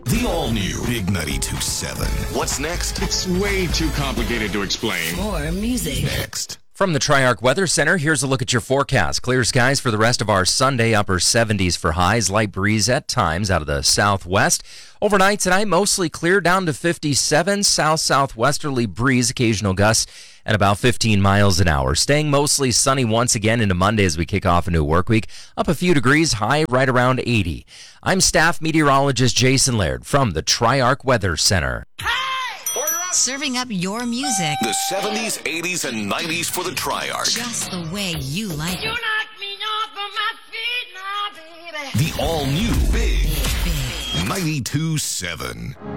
The all-new Big 92.7. What's next? It's way too complicated to explain. More music. Next. From the Triarch Weather Center, here's a look at your forecast. Clear skies for the rest of our Sunday, upper 70s for highs, light breeze at times out of the southwest. Overnight tonight, mostly clear down to 57, south-southwesterly breeze, occasional gusts, and about 15 miles an hour. Staying mostly sunny once again into Monday as we kick off a new work week. Up a few degrees, high right around 80. I'm staff meteorologist Jason Laird from the Triarch Weather Center. Serving up your music The 70s, 80s, and 90s for the Triarch. just the way you like You it. knock me off of my feet now, baby. The all-new Big Big. 92.7.